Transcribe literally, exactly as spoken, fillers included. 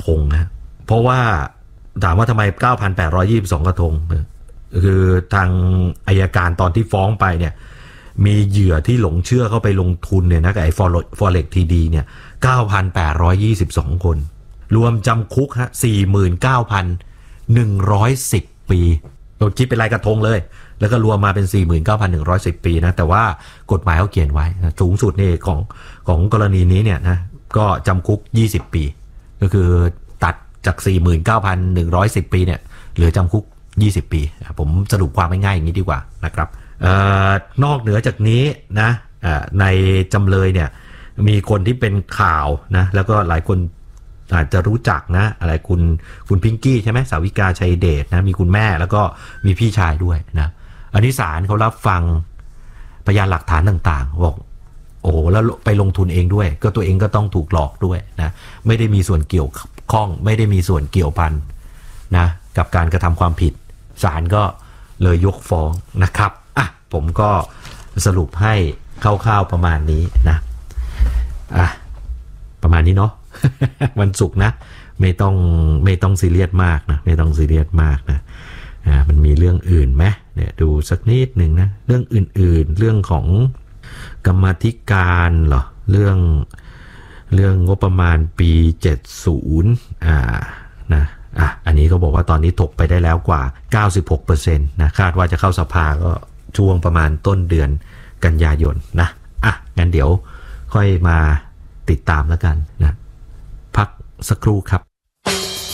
งนะเพราะว่าถามว่าทำไม เก้าพันแปดร้อยยี่สิบสอง กระทงคือทางอัยการตอนที่ฟ้องไปเนี่ยมีเหยื่อที่หลงเชื่อเข้าไปลงทุนเนี่ยนะกับไอ้ Forex ที ดี เนี่ย เก้าพันแปดร้อยยี่สิบสอง คนรวมจำคุกฮะ สี่หมื่นเก้าพันหนึ่งร้อยสิบ ปีเราคิดเป็นรายกระทงเลยแล้วก็รวมมาเป็น สี่หมื่นเก้าพันหนึ่งร้อยสิบ ปีนะแต่ว่ากฎหมายเขาเขียนไว้นะสูงสุดนี่ของของกรณีนี้เนี่ยนะก็จำคุกยี่สิบปีก็คือตัดจาก สี่หมื่นเก้าพันหนึ่งร้อยสิบ ปีเนี่ยเหลือจำคุกยี่สิบปีผมสรุปความง่ายๆอย่างนี้ดีกว่านะครับเอ่อนอกเหนือจากนี้นะในจำเลยเนี่ยมีคนที่เป็นข่าวนะแล้วก็หลายคนอาจจะรู้จักนะอะไรคุณคุณพิงกี้ใช่ไหมสาวิกาชัยเดชนะมีคุณแม่แล้วก็มีพี่ชายด้วยนะอันนี้ศาลเขารับฟังพยานหลักฐานต่างๆบอกโอ้แล้วไปลงทุนเองด้วยก็ตัวเองก็ต้องถูกหลอกด้วยนะไม่ได้มีส่วนเกี่ยวข้องไม่ได้มีส่วนเกี่ยวพันนะกับการกระทำความผิดศาลก็เลยยกฟ้องนะครับอ่ะผมก็สรุปให้คร่าวๆประมาณนี้นะอ่ะประมาณนี้เนาะ วันศุกร์นะไม่ต้องไม่ต้องซีเรียสมากนะไม่ต้องซีเรียสมากนะอ่ามันมีเรื่องอื่นไหมเนี่ยดูสักนิดหนึ่งนะเรื่องอื่นๆเรื่องของกรรมาธิการเหรอเรื่องเรื่องงบประมาณปีเจ็ดสิบอ่านะอ่ะอันนี้เขาบอกว่าตอนนี้ถกไปได้แล้วกว่า เก้าสิบหกเปอร์เซ็นต์ นะคาดว่าจะเข้าสภาก็ช่วงประมาณต้นเดือนกันยายนนะอ่ะงั้นเดี๋ยวค่อยมาติดตามแล้วกันนะพักสักครู่ครับ